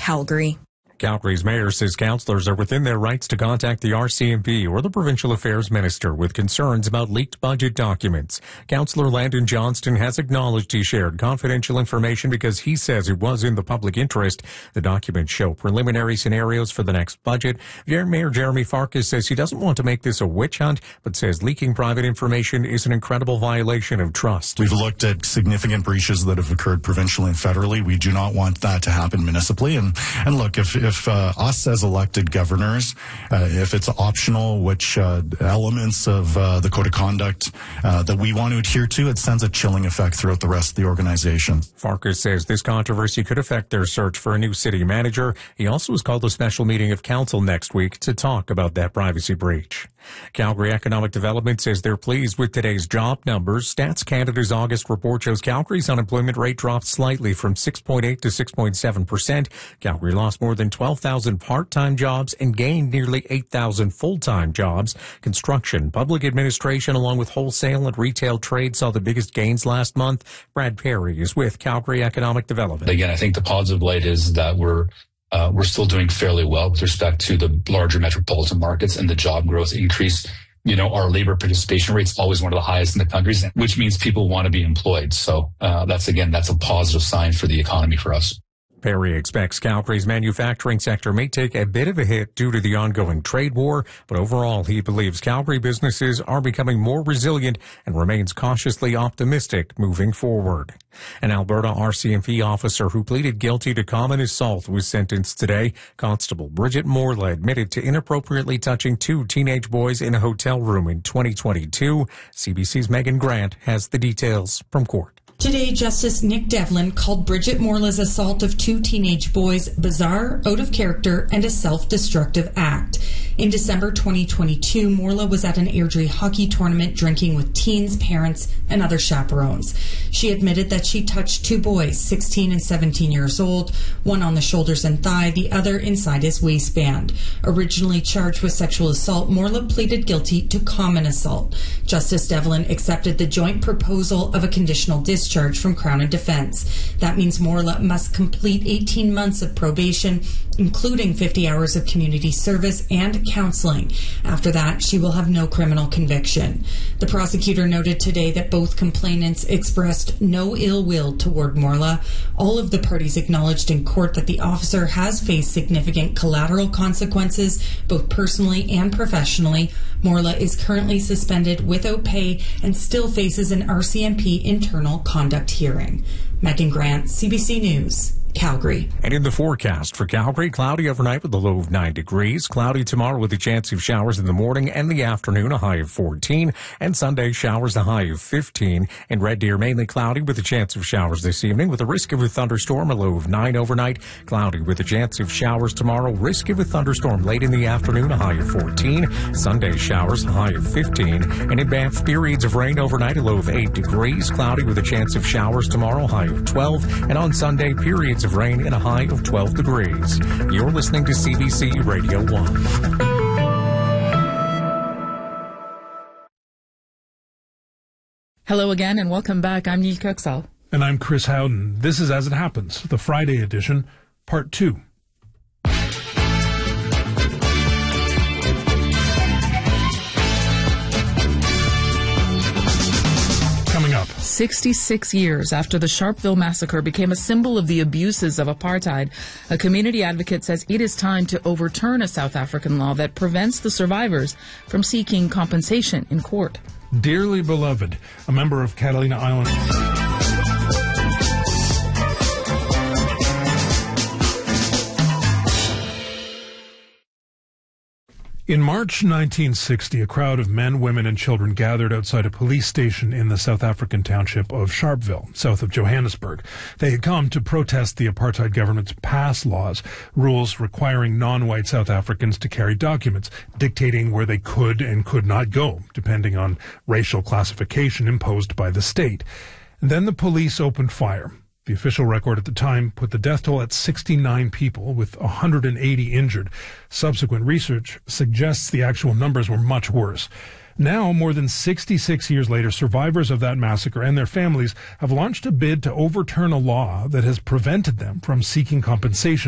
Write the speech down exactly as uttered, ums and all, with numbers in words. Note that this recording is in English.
Calgary. Calgary's mayor says councillors are within their rights to contact the R C M P or the provincial affairs minister with concerns about leaked budget documents. Councillor Landon Johnston has acknowledged he shared confidential information because he says it was in the public interest. The documents show preliminary scenarios for the next budget. Mayor Jeremy Farkas says he doesn't want to make this a witch hunt, but says leaking private information is an incredible violation of trust. We've looked at significant breaches that have occurred provincially and federally. We do not want that to happen municipally. And, and look, if, if uh, us as elected governors, uh, if it's optional, which uh, elements of uh, the code of conduct uh, that we want to adhere to, it sends a chilling effect throughout the rest of the organization. Farkas says this controversy could affect their search for a new city manager. He also has called a special meeting of council next week to talk about that privacy breach. Calgary Economic Development says they're pleased with today's job numbers. Stats Canada's August report shows Calgary's unemployment rate dropped slightly from six point eight to six point seven percent. Calgary lost more than twelve thousand part-time jobs and gained nearly eight thousand full-time jobs. Construction, public administration, along with wholesale and retail trade saw the biggest gains last month. Brad Perry is with Calgary Economic Development. Again, I think the positive light is that we're Uh, we're still doing fairly well with respect to the larger metropolitan markets and the job growth increase. You know, our labor participation rate is always one of the highest in the country, which means people want to be employed. So uh, that's, again, that's a positive sign for the economy for us. Perry expects Calgary's manufacturing sector may take a bit of a hit due to the ongoing trade war, but overall he believes Calgary businesses are becoming more resilient and remains cautiously optimistic moving forward. An Alberta R C M P officer who pleaded guilty to common assault was sentenced today. Constable Bridget Morla admitted to inappropriately touching two teenage boys in a hotel room in twenty twenty-two. C B C's Megan Grant has the details from court. Today, Justice Nick Devlin called Bridget Morla's assault of two teenage boys bizarre, out of character, and a self-destructive act. In December twenty twenty-two, Morla was at an Airdrie hockey tournament drinking with teens, parents, and other chaperones. She admitted that she touched two boys, sixteen and seventeen years old, one on the shoulders and thigh, the other inside his waistband. Originally charged with sexual assault, Morla pleaded guilty to common assault. Justice Devlin accepted the joint proposal of a conditional discharge from Crown and Defence. That means Morla must complete eighteen months of probation, including fifty hours of community service and counseling. After that, she will have no criminal conviction. The prosecutor noted today that both complainants expressed no ill will toward Morla. All of the parties acknowledged in court that the officer has faced significant collateral consequences, both personally and professionally. Morla is currently suspended without pay and still faces an R C M P internal conduct hearing. Megan Grant, C B C News, Calgary. And in the forecast for Calgary, cloudy overnight with a low of nine degrees. Cloudy tomorrow with a chance of showers in the morning and the afternoon, a high of fourteen. And Sunday, showers, a high of fifteen. In Red Deer, mainly cloudy with a chance of showers this evening with a risk of a thunderstorm, a low of nine overnight. Cloudy with a chance of showers tomorrow, risk of a thunderstorm late in the afternoon, a high of fourteen. Sunday, showers, a high of fifteen. And in Banff, periods of rain overnight, a low of eight degrees. Cloudy with a chance of showers tomorrow, high of twelve. And on Sunday, periods of rain and a high of twelve degrees. You're listening to C B C Radio one. Hello again and welcome back. I'm Neil Kirksall. And I'm Chris Howden. This is As It Happens, the Friday edition, part two. Coming up. sixty-six years after the Sharpeville massacre became a symbol of the abuses of apartheid, a community advocate says it is time to overturn a South African law that prevents the survivors from seeking compensation in court. Dearly beloved, a member of Catalina Island. In March nineteen sixty, a crowd of men, women, and children gathered outside a police station in the South African township of Sharpeville, south of Johannesburg. They had come to protest the apartheid government's pass laws, rules requiring non-white South Africans to carry documents, dictating where they could and could not go, depending on racial classification imposed by the state. And then the police opened fire. The official record at the time put the death toll at sixty-nine people, with one hundred eighty injured. Subsequent research suggests the actual numbers were much worse. Now, more than sixty-six years later, survivors of that massacre and their families have launched a bid to overturn a law that has prevented them from seeking compensation